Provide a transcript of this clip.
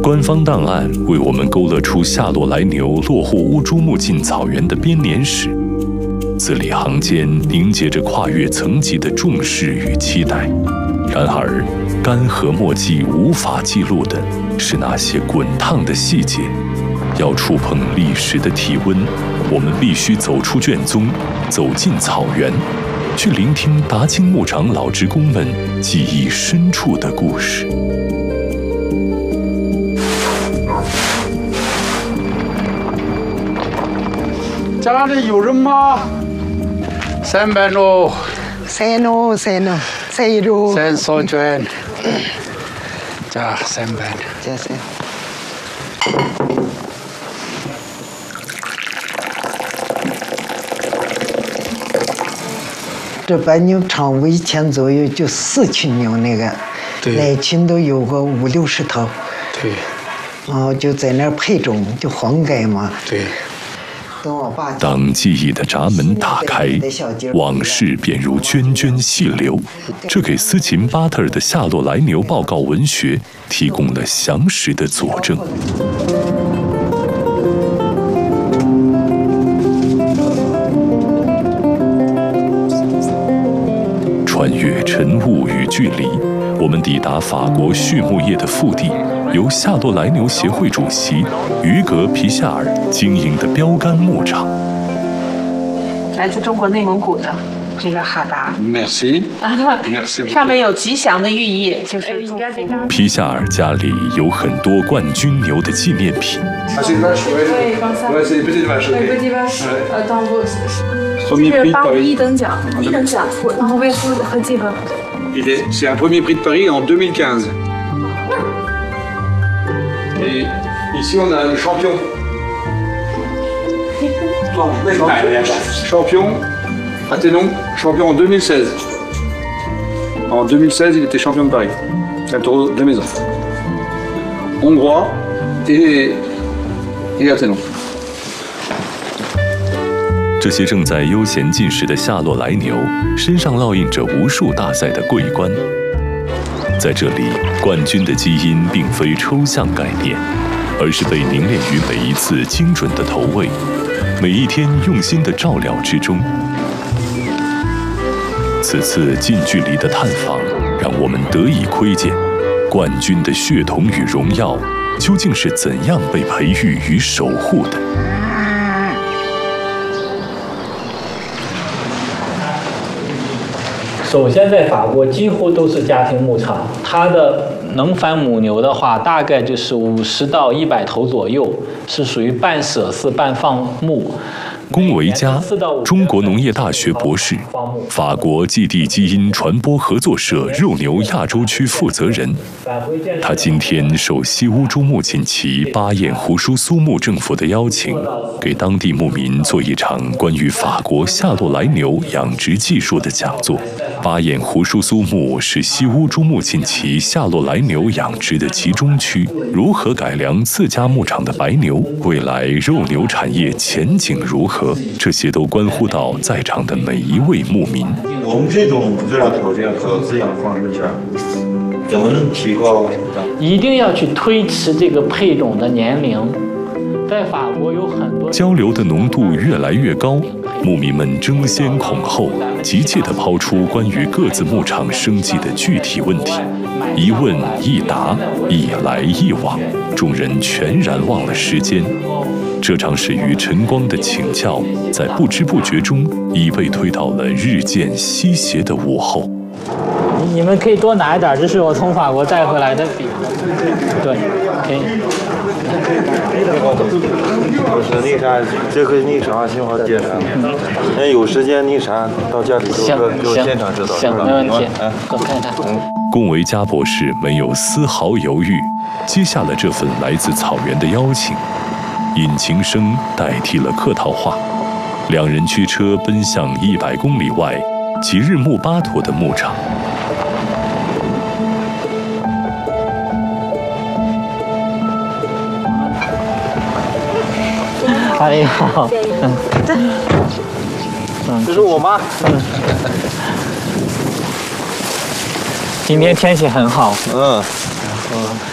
官方档案为我们勾勒出夏洛来牛落户乌珠穆沁草原的编年史，字里行间凝结着跨越层级的重视与期待。然而，干涸墨迹无法记录的是那些滚烫的细节。要触碰历史的体温，我们必须走出卷宗，走进草原，去聆听达清牧场老职工们记忆深处的故事。 家里有人吗？300喽。 3喽。 3卷。加300。 加3。这白牛场围前左右就4群牛，那个，每群都有个50-60头。 对。 然后就在那儿配种，就黄改嘛。 对。 当记忆的闸门打开，往事便如涓涓细流。这给斯琴巴特尔的夏洛来牛报告文学提供了详实的佐证。穿越晨雾与距离，我们抵达法国畜牧业的腹地，由夏洛来牛协会主席于格皮夏尔经营的标杆牧场。 来自中国内蒙古的这个哈达 ，Merci， 上面有吉祥的寓意，就是皮夏尔家里有很多冠军牛的纪念品。 是巴黎1等奖，1等奖，然后为夫和记本。 C'est un premier prix de Paris en 2015. Et ici on a le champion. Champion, Athénon, champion en 2016. En 2016, il était champion de Paris. C'est un taureau de la maison. Hongrois et Athénon. 这些正在悠闲进食的夏洛来牛身上烙印着无数大赛的桂冠。在这里，冠军的基因并非抽象概念，而是被凝练于每一次精准的投喂，每一天用心的照料之中。此次近距离的探访，让我们得以窥见冠军的血统与荣耀究竟是怎样被培育与守护的。 首先，在法国几乎都是家庭牧场，它的能繁母牛的话，大概就是50到100头左右，是属于半舍饲半放牧。 龚维嘉，中国农业大学博士，法国寄地基因传播合作社肉牛亚洲区负责人。他今天受西乌珠穆沁旗巴彦胡舒苏木政府的邀请，给当地牧民做一场关于法国夏洛来牛养殖技术的讲座。巴彦胡舒苏木是西乌珠穆沁旗夏洛来牛养殖的集中区，如何改良自家牧场的白牛，未来肉牛产业前景如何？这些都关乎到在场的每一位牧民。 我们这种热量条件和滋养方式下，怎么能提高？ 一定要去推迟这个配种的年龄。在法国有很多交流的浓度越来越高，牧民们争先恐后，急切地抛出关于各自牧场生计的具体问题，一问一答，一来一往，众人全然忘了时间。这场始于晨光的请教，在不知不觉中已被推到了日渐西斜的午后。 你们可以多拿一点，这是我从法国带回来的饼。对，可以。 不是那啥，这个那啥挺好介绍。那有时间那啥到家里就现场指导。 行，没问题。我看看。 龚维嘉博士没有丝毫犹豫，接下了这份来自草原的邀请。引擎声代替了客套话，两人驱车奔向100公里外吉日木巴托的牧场。 阿姨好， 这是我妈。 今天天气很好。 嗯。